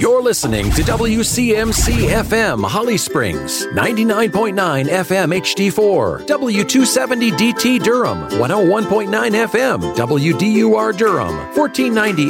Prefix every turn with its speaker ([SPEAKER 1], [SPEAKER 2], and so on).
[SPEAKER 1] You're listening to WCMC FM Holly Springs, 99.9 FM HD4, W270 DT Durham, 101.9 FM WDUR Durham, 1490